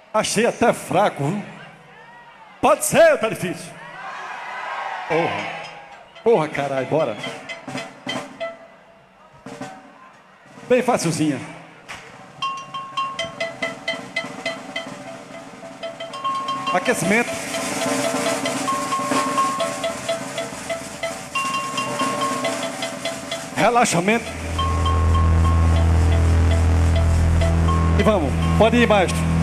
Achei até fraco, viu? Pode ser, tá difícil. Porra. Porra, caralho, bora. Bem facilzinha. Aquecimento. Relaxamento. E vamos, pode ir, maestro.